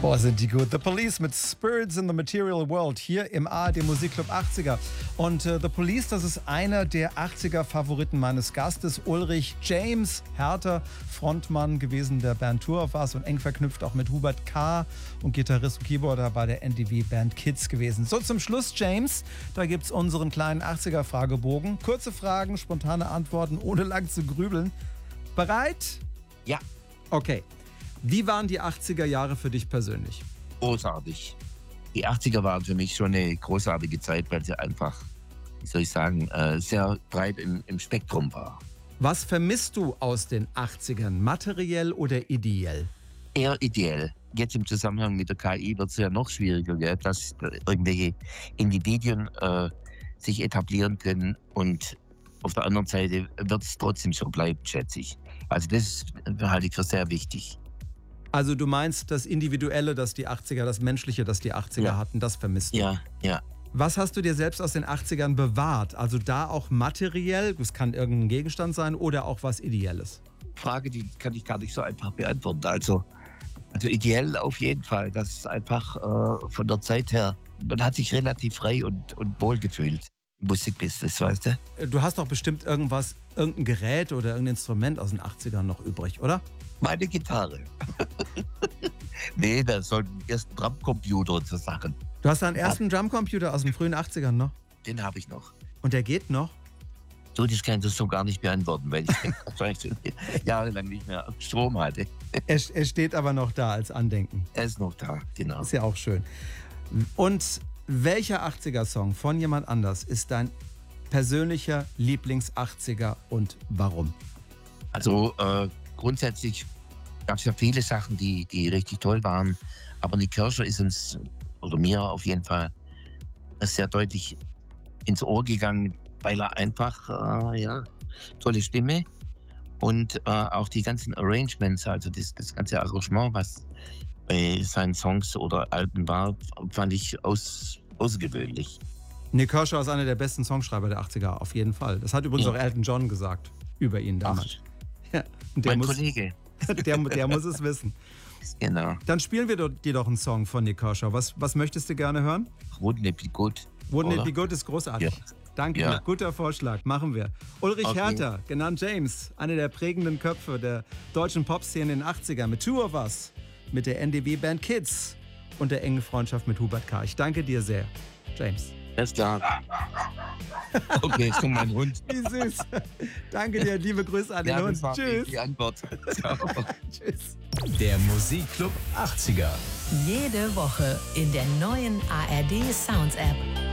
Boah, sind die gut. The Police mit Spirits in the Material World hier im ARD Musikclub 80er. Und The Police, das ist einer der 80er-Favoriten meines Gastes, Ulrich James Herter, Frontmann gewesen der Band Tour of Us und eng verknüpft auch mit Hubert K. und Gitarrist und Keyboarder bei der NDW-Band Kids gewesen. So, zum Schluss, James, da gibt's unseren kleinen 80er-Fragebogen. Kurze Fragen, spontane Antworten, ohne lang zu grübeln. Bereit? Ja. Okay. Wie waren die 80er Jahre für dich persönlich? Großartig. Die 80er waren für mich schon eine großartige Zeit, weil sie einfach, wie soll ich sagen, sehr breit im Spektrum war. Was vermisst du aus den 80ern, materiell oder ideell? Eher ideell. Jetzt im Zusammenhang mit der KI wird es ja noch schwieriger, gell, dass irgendwelche Individuen sich etablieren können, und auf der anderen Seite wird es trotzdem so bleiben, schätze ich. Also das halte ich für sehr wichtig. Also du meinst das Individuelle, das die 80er, das Menschliche, das die 80er hatten, das vermisst du? Ja. Was hast du dir selbst aus den 80ern bewahrt? Also da auch materiell, das kann irgendein Gegenstand sein, oder auch was Ideelles? Frage, die kann ich gar nicht so einfach beantworten. Also ideell auf jeden Fall. Das ist einfach von der Zeit her, man hat sich relativ frei und wohl gefühlt im Musikbusiness, weißt du? Du hast doch bestimmt irgendein Gerät oder irgendein Instrument aus den 80ern noch übrig, oder? Meine Gitarre. Nee, das soll erst ein Drumcomputer und so Sachen. Du hast einen ersten Drumcomputer aus den frühen 80ern noch? Den habe ich noch. Und der geht noch? So, das kann ich das so gar nicht beantworten, weil ich wahrscheinlich jahrelang nicht mehr Strom hatte. Er steht aber noch da als Andenken. Er ist noch da, genau. Ist ja auch schön. Und welcher 80er-Song von jemand anders ist dein persönlicher Lieblings-80er und warum? Also grundsätzlich gab es ja viele Sachen, die richtig toll waren. Aber Nik Kershaw ist uns, oder mir auf jeden Fall, sehr deutlich ins Ohr gegangen, weil er einfach, tolle Stimme und auch die ganzen Arrangements, also das ganze Arrangement, was bei seinen Songs oder Alben war, fand ich außergewöhnlich. Nik Kershaw ist einer der besten Songschreiber der 80er, auf jeden Fall. Das hat übrigens auch Elton John gesagt über ihn damals. Ja, Kollege. Der muss es wissen. Genau. Dann spielen wir dir doch einen Song von Nik Kershaw. Was möchtest du gerne hören? Wouldn't It Be Good? Wouldn't It Be Good ist großartig. Ja. Danke dir, guter Vorschlag, machen wir. Ulrich Herter, genannt James, einer der prägenden Köpfe der deutschen Popszene in den 80ern, mit Two of Us, mit der NDW-Band Kids und der engen Freundschaft mit Hubert K. Ich danke dir sehr, James. Alles klar. Okay, jetzt kommt mein Hund. Wie süß. Danke dir, liebe Grüße an den Hund. Tschüss. Die Antwort. Ciao. Tschüss. Der Musikclub 80er. Jede Woche in der neuen ARD Sounds App.